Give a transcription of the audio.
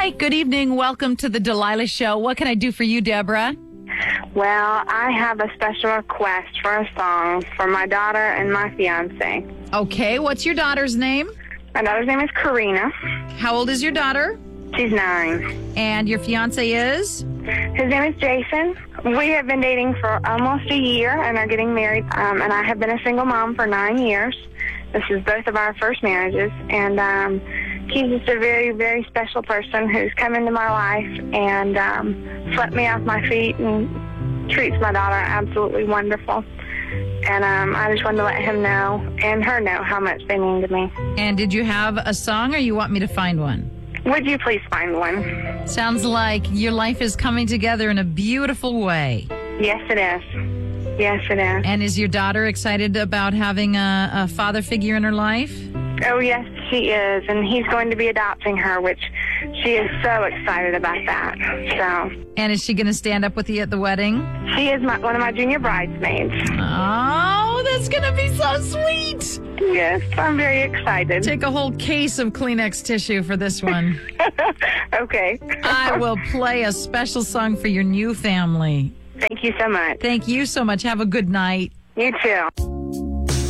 Hi, good evening. Welcome to the Delilah Show. What can I do for you, Deborah? Well, I have a special request for a song for my daughter and my fiance. Okay, what's your daughter's name? My daughter's name is Karina. How old is your daughter? She's 9. And your fiance is? His name is Jason. We have been dating for almost a year and are getting married. And I have been a single mom for 9 years. This is both of our first marriages. And he's just a very, very special person who's come into my life and swept me off my feet and treats my daughter absolutely wonderful. And I just wanted to let him know and her know how much they mean to me. And did you have a song or you want me to find one? Would you please find one? Sounds like your life is coming together in a beautiful way. Yes, it is. Yes, it is. And is your daughter excited about having a father figure in her life? Oh, yes, she is. And he's going to be adopting her, which she is so excited about that. So. And is she going to stand up with you at the wedding? She is one of my junior bridesmaids. Oh, that's going to be so sweet. Yes, I'm very excited. Take a whole case of Kleenex tissue for this one. Okay. I will play a special song for your new family. Thank you so much. Thank you so much. Have a good night. You too.